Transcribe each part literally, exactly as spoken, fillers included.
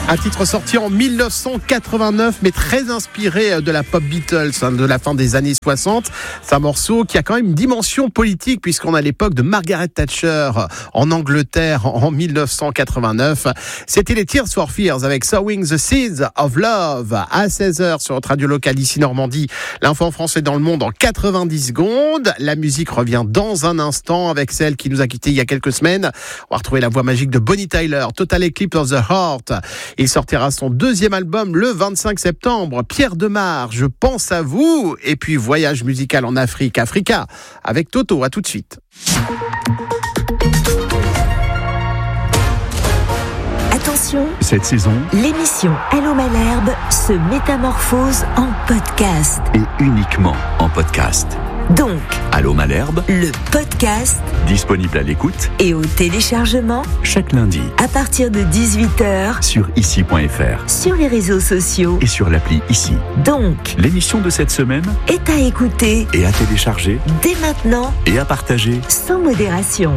Un titre sorti en dix-neuf cent quatre-vingt-neuf, mais très inspiré de la pop Beatles, hein, de la fin des années soixante. C'est un morceau qui a quand même une dimension politique, puisqu'on a l'époque de Margaret Thatcher en Angleterre en dix-neuf cent quatre-vingt-neuf. C'était les Tears for Fears avec Sowing the Seeds of Love à seize heures sur notre radio locale ici Normandie. L'info en français dans le monde en quatre-vingt-dix secondes. La musique revient dans un instant avec celle qui nous a quittés il y a quelques semaines. On va retrouver la voix magique de Bonnie Tyler, Total Eclipse of the Heart. Il sortira son deuxième album le vingt-cinq septembre. Pierre Demar, je pense à vous. Et puis voyage musical en Afrique, Africa, avec Toto. À tout de suite. Attention, cette saison, l'émission Allô Malherbe se métamorphose en podcast. Et uniquement en podcast. Donc, Allô Malherbe, le podcast, disponible à l'écoute et au téléchargement chaque lundi à partir de dix-huit heures sur ici point f r, sur les réseaux sociaux et sur l'appli Ici. Donc, l'émission de cette semaine est à écouter et à télécharger dès maintenant et à partager sans modération.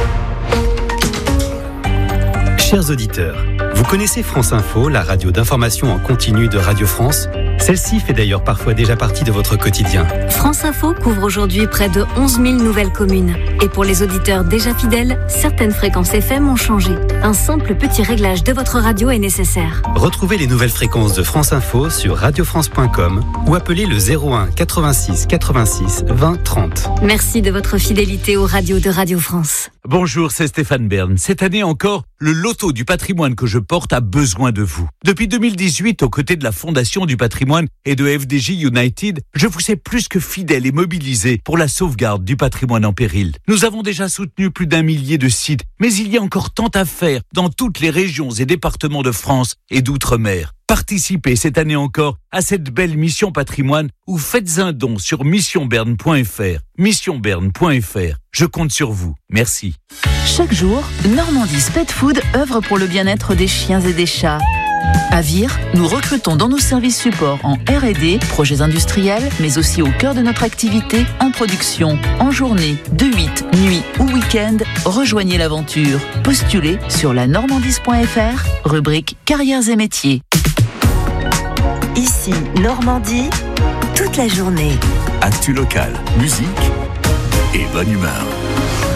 Chers auditeurs, vous connaissez France Info, la radio d'information en continu de Radio France ? Celle-ci fait d'ailleurs parfois déjà partie de votre quotidien. France Info couvre aujourd'hui près de onze mille nouvelles communes. Et pour les auditeurs déjà fidèles, certaines fréquences F M ont changé. Un simple petit réglage de votre radio est nécessaire. Retrouvez les nouvelles fréquences de France Info sur radio france point com ou appelez le zéro un quatre-vingt-six quatre-vingt-six vingt trente. Merci de votre fidélité aux radios de Radio France. Bonjour, c'est Stéphane Bern. Cette année encore, le loto du patrimoine que je porte a besoin de vous. Depuis deux mille dix-huit, aux côtés de la Fondation du patrimoine et de F D J United, je vous sais plus que fidèle et mobilisé pour la sauvegarde du patrimoine en péril. Nous avons déjà soutenu plus d'un millier de sites, mais il y a encore tant à faire dans toutes les régions et départements de France et d'outre-mer. Participez cette année encore à cette belle mission patrimoine ou faites un don sur mission bern point f r. mission bern point f r. Je compte sur vous. Merci. Chaque jour, Normandie's Pet Food œuvre pour le bien-être des chiens et des chats. À Vire, nous recrutons dans nos services supports en R et D, projets industriels, mais aussi au cœur de notre activité, en production, en journée, de huit, nuit ou week-end. Rejoignez l'aventure. Postulez sur la normandise point f r, rubrique carrières et métiers. Ici, Normandie, toute la journée. Actu local, musique et bonne humeur.